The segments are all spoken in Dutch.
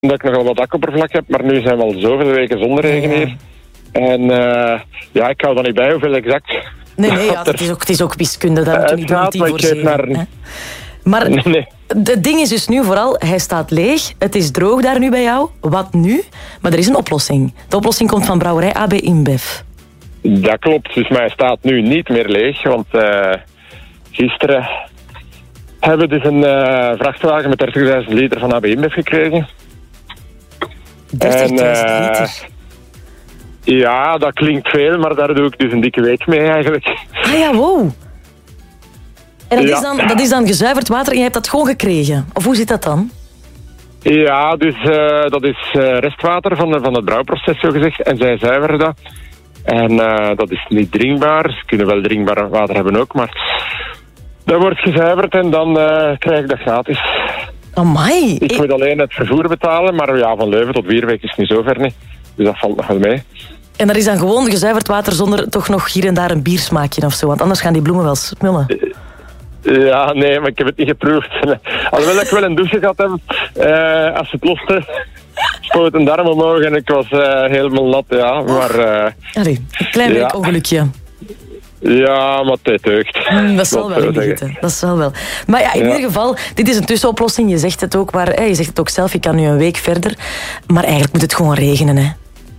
dat ik nogal wat dakoppervlak heb, maar nu zijn we al zoveel weken zonder regen hier. En ik hou er niet bij hoeveel exact. Nee, ja, het is ook wiskunde. Daar moeten we niet voor zeven. Maar nee. Het ding is dus nu vooral, hij staat leeg. Het is droog daar nu bij jou. Wat nu? Maar er is een oplossing. De oplossing komt van brouwerij AB InBev. Dat klopt, dus hij staat nu niet meer leeg. Want gisteren hebben we dus een vrachtwagen met 30.000 liter van AB InBev gekregen. 30.000 liter? Ja, dat klinkt veel, maar daar doe ik dus een dikke week mee eigenlijk. Ah ja, wow. En dat is dan gezuiverd water en je hebt dat gewoon gekregen? Of hoe zit dat dan? Ja, dus dat is restwater van het brouwproces, zo gezegd. En zij zuiveren dat. En dat is niet drinkbaar. Ze kunnen wel drinkbaar water hebben ook, maar dat wordt gezuiverd en dan krijg ik dat gratis. Amai. Ik moet alleen het vervoer betalen, maar ja, van Leuven tot Wierwijk is het niet zo ver niet. Dus dat valt nog wel mee. En dat is dan gewoon gezuiverd water zonder toch nog hier en daar een biersmaakje of zo? Want anders gaan die bloemen wel smullen. Ja, nee, maar ik heb het niet geproefd. Alhoewel ik wel een douche gehad heb, als het loste, spoot een darm omhoog en ik was helemaal nat, ja. Maar, een klein beetje ongelukje. Ja, maar het deugt. Dat zal wel, Brigitte. Dat zal wel. Maar ja, in ieder geval, dit is een tussenoplossing. Je zegt het ook, je zegt het ook zelf, je kan nu een week verder. Maar eigenlijk moet het gewoon regenen, hè?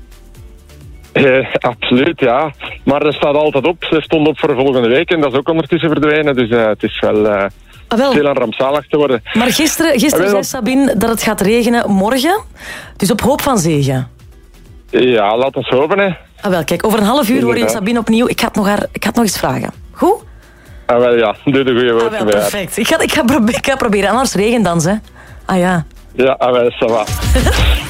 Absoluut, ja. Maar er staat altijd op. Ze stond op voor volgende week en dat is ook ondertussen verdwenen. Dus het is wel veel aan rampzalig te worden. Maar gisteren zei Sabine dat het gaat regenen morgen. Dus op hoop van zegen. Ja, laat ons hopen, hè. Wel, kijk, over een half uur hoor je Sabine opnieuw. Ik ga het nog eens vragen. Goed? Wel, ja. Doe de goede woorden bij. Perfect. Ik ga proberen. Anders regent dan, hè. Ah ja. Ja, wel, ça va.